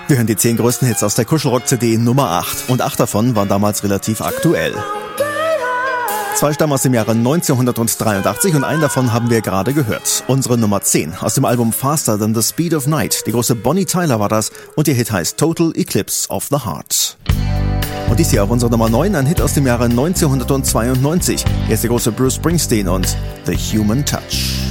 Wir hören die 10 größten Hits aus der Kuschelrock-CD Nummer 8. Und 8 davon waren damals relativ aktuell. 2 stammen aus dem Jahre 1983 und einen davon haben wir gerade gehört. Unsere Nummer 10 aus dem Album Faster Than the Speed of Night. Die große Bonnie Tyler war das und ihr Hit heißt Total Eclipse of the Heart. Und dies hier auch unsere Nummer 9, ein Hit aus dem Jahre 1992. Hier ist der große Bruce Springsteen und The Human Touch.